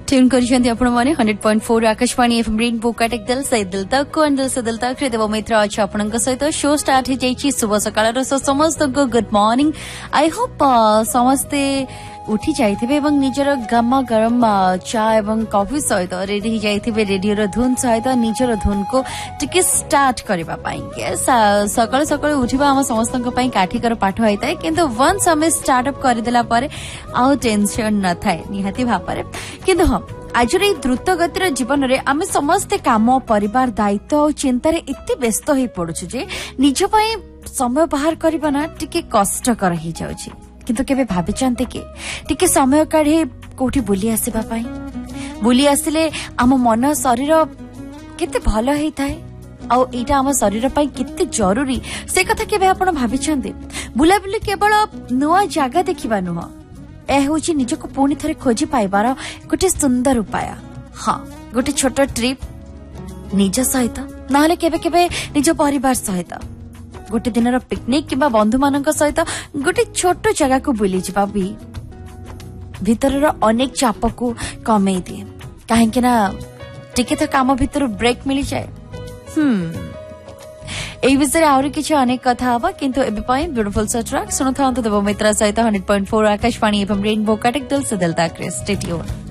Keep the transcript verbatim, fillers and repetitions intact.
Tune करिसेंती आपण माने hundred point four Akashvani FM rainbow Cuttack दिल से दिल तक को दिल से दिल तक देव मित्र अच्छे आपणक सहित शो स्टार्ट हो जाइए शुभ सकाळ समस्त को गुड मॉर्निंग आई होप समस्ते उठी जाइथिबे एवं निजर गरमा गरम चा एवं कॉफी सहित रेडी हो जाइथिबे रेडियो रो धुन सहित निजर धुन को टिके स्टार्ट करबा पाई सकाळ सकाळ उठिबा हम समस्त पई काठीकर पाठ होइताय किंतु वन्स हम स्टार्ट अप कर देला पारे आ टेंशन न थाए निहाती भापरे किंतु हम आज द्रुत गतिर जीवन रे आमे समस्त काम परिवार दायित्व और चिंतार एते व्यस्त हो पड़ुछु जे निज पई समय बाहर करबा ना टिके कष्टकर ही जाउछि किंतु केबे भाबिचंते कि टिके समय काढे कोठी बुली आसीबा पई बुली आसिले आम मन शरीर केते भल हेई थाए आ एटा आम शरीर पई केते जरूरी से कथा केबे आपण भाबिचंते बुला बुली केवल नुआ जागा देखिबा नुह ए होची निजको पुणी थरे खोजी पाइबार गोटे सुंदर उपाय हाँ गोटे छोट ट्रिप निज सहित नाले केबे केबे निज परिवार सहित गोटे दिन पिकनिक किंबा बंधु मानक सहित गोटे छोट जगह को बुली जिबा भी भीतर अनेक चाप को कमे दिए कहीं ना टिके तो काम भीतर ब्रेक मिली जाए हम्म এই বিষয়ে আরো কিছু অনেক কথা হবা কিন্তু এবে পাই বিউটিফুল সা ট্র্যাক শুনতে হতো দেব মিত্রা সহিত hundred point four Akashvani FM rainbow Cuttack दिल से दिल तक स्टे ट्यून।